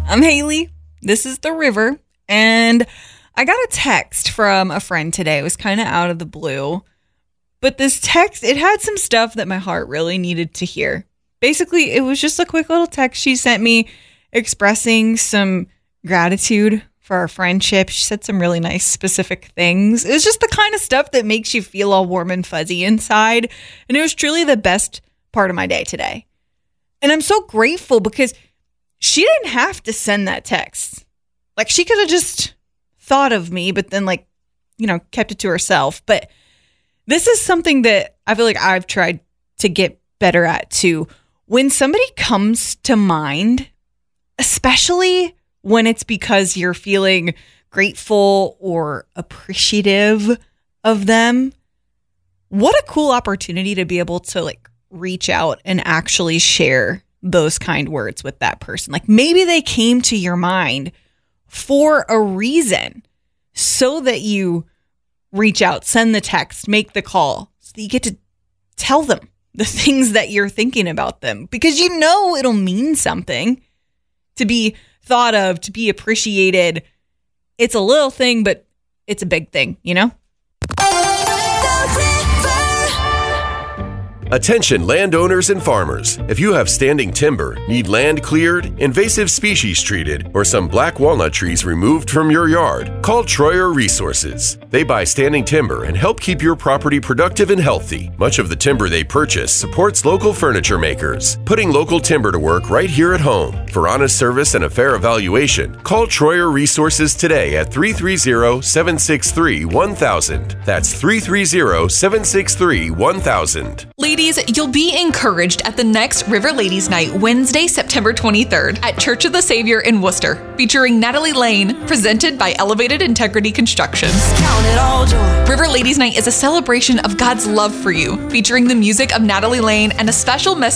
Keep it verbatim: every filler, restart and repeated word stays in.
I'm Haley. This is The River. And I got a text from a friend today. It was kind of out of the blue. But this text, it had some stuff that my heart really needed to hear. Basically, it was just a quick little text she sent me expressing some gratitude for our friendship. She said some really nice specific things. It was just the kind of stuff that makes you feel all warm and fuzzy inside. And it was truly the best part of my day today. And I'm so grateful because she didn't have to send that text. Like, she could have just thought of me, but then, like, you know, kept it to herself. But this is something that I feel like I've tried to get better at too. When somebody comes to mind, especially when it's because you're feeling grateful or appreciative of them, what a cool opportunity to be able to, like, reach out and actually share those kind words with that person. Like, maybe they came to your mind for a reason so that you reach out, send the text, make the call, so that you get to tell them the things that you're thinking about them, because you know it'll mean something to be thought of, to be appreciated. It's a little thing, but it's a big thing, you know? Attention landowners and farmers. If you have standing timber, need land cleared, invasive species treated, or some black walnut trees removed from your yard, call Troyer Resources. They buy standing timber and help keep your property productive and healthy. Much of the timber they purchase supports local furniture makers, putting local timber to work right here at home. For honest service and a fair evaluation, call Troyer Resources today at three three zero, seven six three, one thousand. That's three three zero, seven six three, one thousand. Ladies, you'll be encouraged at the next River Ladies Night, Wednesday, September twenty-third at Church of the Savior in Worcester, featuring Natalie Lane, presented by Elevated Integrity Construction. Count it all joy. River Ladies Night is a celebration of God's love for you, featuring the music of Natalie Lane and a special message